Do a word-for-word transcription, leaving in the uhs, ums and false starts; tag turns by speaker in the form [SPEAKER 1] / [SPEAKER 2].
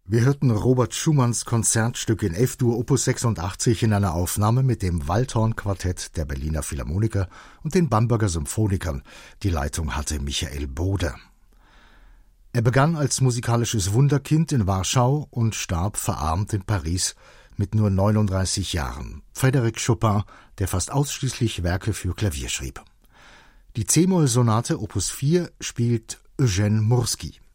[SPEAKER 1] Wir hörten Robert Schumanns Konzertstück in F-Dur Opus sechsundachtzig in einer Aufnahme mit dem Waldhorn-Quartett der Berliner Philharmoniker und den Bamberger Symphonikern. Die Leitung hatte Michael Bode. Er begann als musikalisches Wunderkind in Warschau und starb verarmt in Paris mit nur neununddreißig Jahren. Frédéric Chopin, der fast ausschließlich Werke für Klavier schrieb. Die C-Moll-Sonate Opus vier spielt Eugène Murski.